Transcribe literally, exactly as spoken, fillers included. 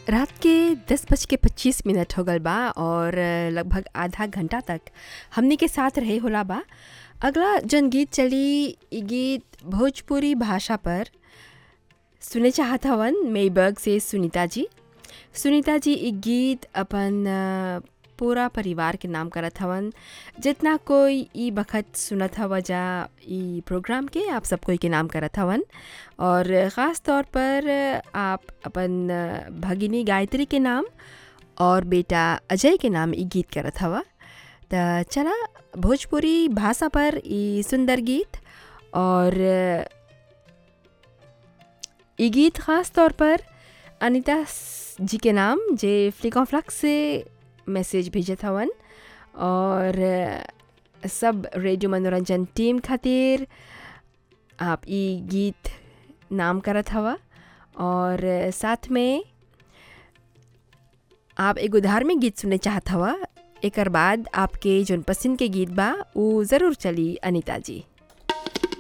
रात के दस बज के पच्चीस मिनट हो गल बा और लगभग आधा घंटा तक हमनी के साथ रहे होला बा। अगला जन गीत चली इ गीत भोजपुरी भाषा पर सुने चाहत हवन मेबर्ग से सुनीता जी। सुनीता जी इ गीत अपन अ, पूरा परिवार के नाम करत हवन। जितना कोई ई बखत सुनत हवा जा ई प्रोग्राम के आप सब कोई के नाम करत हवन और ख़ास तौर पर आप अपन अ, भगिनी गायत्री के नाम और बेटा अजय के नाम ई गीत करत हवा। त चला भोजपुरी भाषा पर ई सुंदर गीत और अ, ई गीत ख़ास तौर पर अनीता स- जी के नाम जे फ्लिकॉन फ्लक्स से मैसेज भेजत हवन और अ, सब रेडियो मनोरंजन टीम खातिर आप ई गीत नाम करत हवा और अ, साथ में आप एगो धार्मिक गीत सुनने चाहत हवा। एकर बाद आपके जोन पसंद के गीत बा ऊ ज़रूर चली अनीता जी।